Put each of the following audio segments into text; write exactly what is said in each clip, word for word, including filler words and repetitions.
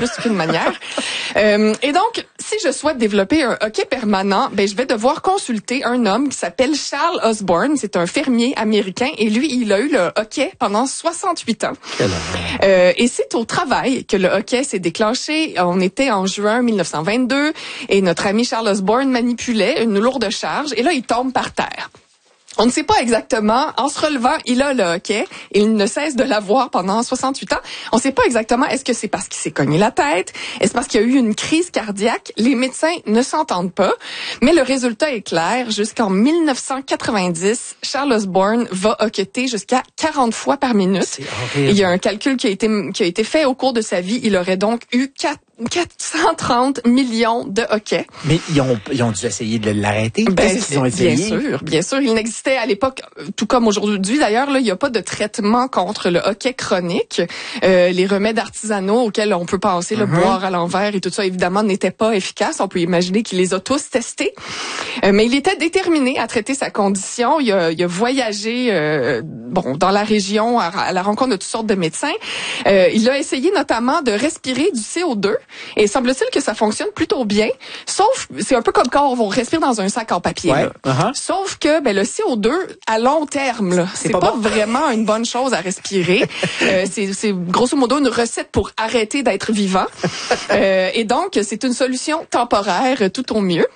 plus qu'une manière. Euh, et donc, si je souhaite développer un hockey permanent, ben je vais devoir consulter un homme qui s'appelle Charles Osborne. C'est un fermier américain et lui, il a eu le hockey pendant soixante-huit ans. Euh, et c'est au travail que le hockey s'est déclenché. On était en juin mille neuf cent vingt-deux et notre ami Charles Osborne manipulait une lourde charge et là, il tombe par terre. On ne sait pas exactement. En se relevant, il a le hockey. Il ne cesse de l'avoir pendant soixante-huit ans. On ne sait pas exactement est-ce que c'est parce qu'il s'est cogné la tête, est-ce parce qu'il y a eu une crise cardiaque. Les médecins ne s'entendent pas. Mais le résultat est clair. Jusqu'en mille neuf cent quatre-vingt-dix, Charles Osborne va hocketer jusqu'à quarante fois par minute. Il y a un calcul qui a été, qui a été fait au cours de sa vie. Il aurait donc eu quatre quatre cent trente millions de hockey. Mais ils ont, ils ont dû essayer de l'arrêter. Ben, Qu'est-ce qu'ils ont essayé? Bien sûr, bien sûr. Il n'existait à l'époque, tout comme aujourd'hui d'ailleurs, là, il n'y a pas de traitement contre le hockey chronique. Euh, les remèdes artisanaux auxquels on peut penser, le mm-hmm. boire à l'envers et tout ça, évidemment, n'étaient pas efficaces. On peut imaginer qu'il les a tous testés. Euh, mais il était déterminé à traiter sa condition. Il a, il a voyagé euh, bon, dans la région à, à la rencontre de toutes sortes de médecins. Euh, il a essayé notamment de respirer du C O deux. Et semble-t-il que ça fonctionne plutôt bien, sauf, c'est un peu comme quand on respire dans un sac en papier. Ouais. Là. Uh-huh. Sauf que ben, le C O deux, à long terme, là, c'est, c'est pas, pas bon. Vraiment une bonne chose à respirer. euh, c'est, c'est grosso modo une recette pour arrêter d'être vivant. Euh, et donc, c'est une solution temporaire, tout au mieux.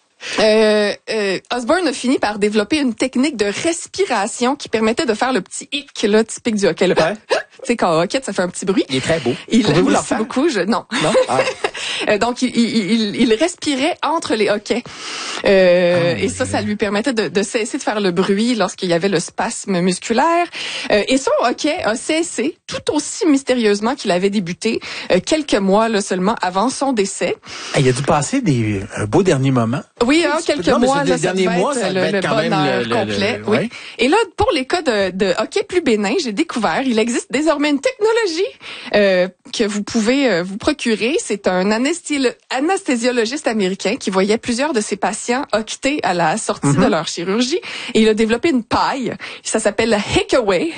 Euh, euh, Osborne a fini par développer une technique de respiration qui permettait de faire le petit hic là, typique du hockey. Là. Ouais. Tu sais, quand au hockey, ça fait un petit bruit. Il est très beau. Il aime aussi beaucoup. Je, non. Non? Ah. Donc, il, il, il respirait entre les hockey. Euh, ah, et ça, ça lui permettait de, de cesser de faire le bruit lorsqu'il y avait le spasme musculaire. Euh, et son hockey a cessé tout aussi mystérieusement qu'il avait débuté euh, quelques mois là, seulement avant son décès. Ah, il a dû passer des, un beau dernier moment. Oui, hein, quelques non, mois, là, ça derniers devait mois, être ça le, le bonheur le, complet. Le, le, oui. Ouais. Et là, pour les cas de, de hockey plus bénin, j'ai découvert, il existe désormais une technologie euh, que vous pouvez euh, vous procurer. C'est un anesthésiolo- anesthésiologiste américain qui voyait plusieurs de ses patients hoqueter à la sortie mm-hmm. de leur chirurgie. Et il a développé une paille. Ça s'appelle le Hickaway.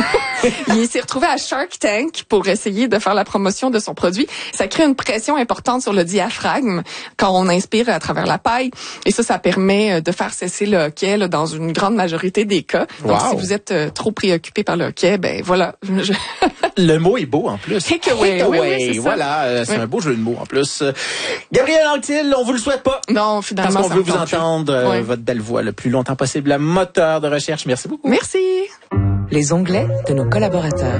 Il s'est retrouvé à Shark Tank pour essayer de faire la promotion de son produit. Ça crée une pression importante sur le diaphragme quand on inspire à travers la paille. Et ça, ça permet de faire cesser le hockey là, dans une grande majorité des cas. Donc, wow. si vous êtes euh, trop préoccupé par le hockey, ben voilà. Je... Le mot est beau en plus. Hickaway. Hickaway. Oui, oui, c'est voilà, euh, c'est oui. un beau jeu de mots en plus. Euh, Gabrielle Anctil, on vous le souhaite pas. Non, finalement, parce qu'on ça veut vous entendre euh, oui. votre belle voix le plus longtemps possible. La moteur de recherche. Merci beaucoup. Merci. Les onglets de nos collaborateurs.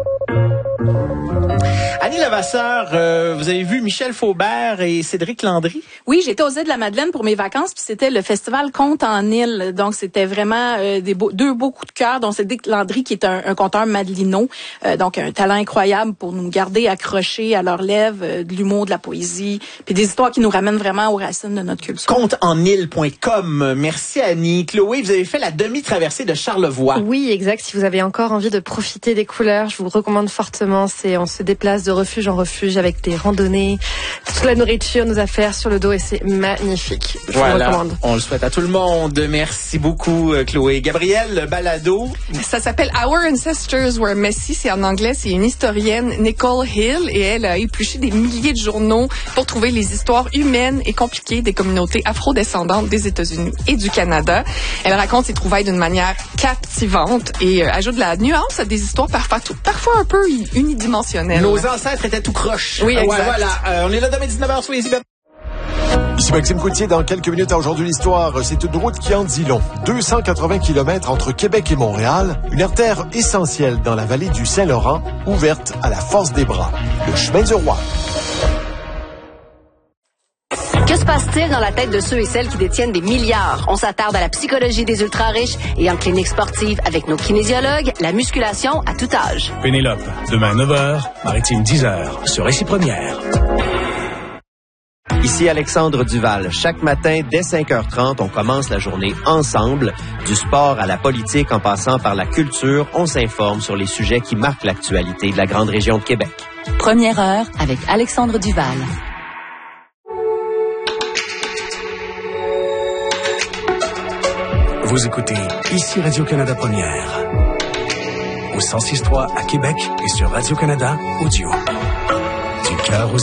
Annie Levasseur, euh, vous avez vu Michel Faubert et Cédric Landry? Oui, j'étais aux îles de la Madeleine pour mes vacances, puis c'était le festival Conte en île. Donc, c'était vraiment euh, des beaux, deux beaux coups de cœur, dont Cédric Landry, qui est un, un conteur madelino, euh, donc un talent incroyable pour nous garder accrochés à leurs lèvres, euh, de l'humour, de la poésie, puis des histoires qui nous ramènent vraiment aux racines de notre culture. conte en île point com. Merci Annie. Chloé, vous avez fait la demi-traversée de Charlevoix. Oui, exact. Si vous avez encore envie de profiter des couleurs, je vous recommande fortement. C'est on se déplace de refuge en refuge avec des randonnées, toute la nourriture nous a faire sur le dos et c'est magnifique. Je voilà, vous le recommande. On le souhaite à tout le monde. Merci beaucoup Chloé. Gabrielle, le balado. Ça s'appelle Our Ancestors Were Messy. C'est en anglais. C'est une historienne, Nicole Hill, et elle a épluché des milliers de journaux pour trouver les histoires humaines et compliquées des communautés afro-descendantes des États-Unis et du Canada. Elle raconte ses trouvailles d'une manière captivante et euh, ajoute de la nuance à des histoires parfois, tout, parfois un peu unidimensionnelles. Nos ancêtres étaient tout croches. Oui, exact. Ouais, voilà. Euh, on est là demain dix-neuf heures, soyez-y. Ici Maxime Coutier, dans quelques minutes à Aujourd'hui l'Histoire. C'est une route qui en dit long. deux cent quatre-vingts kilomètres entre Québec et Montréal. Une artère essentielle dans la vallée du Saint-Laurent, ouverte à la force des bras. Le chemin du roi. Que se passe-t-il dans la tête de ceux et celles qui détiennent des milliards? On s'attarde à la psychologie des ultra-riches et en clinique sportive avec nos kinésiologues, la musculation à tout âge. Pénélope, demain neuf heures, Maritime dix heures, sur Récit Première. Ici Alexandre Duval. Chaque matin, dès cinq heures trente, on commence la journée ensemble. Du sport à la politique, en passant par la culture, on s'informe sur les sujets qui marquent l'actualité de la grande région de Québec. Première heure avec Alexandre Duval. Vous écoutez ici Radio-Canada Première. Au cent six virgule trois à Québec et sur Radio-Canada Audio. Du cœur au